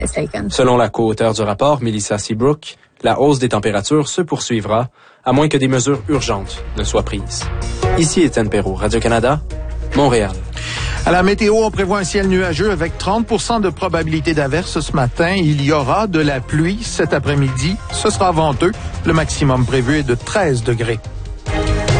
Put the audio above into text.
Selon la co-auteure du rapport, Melissa Seabrook, la hausse des températures se poursuivra, à moins que des mesures urgentes ne soient prises. Ici Étienne Perrault, Radio-Canada, Montréal. À la météo, on prévoit un ciel nuageux avec 30% de probabilité d'averse ce matin. Il y aura de la pluie cet après-midi. Ce sera venteux. Le maximum prévu est de 13 degrés.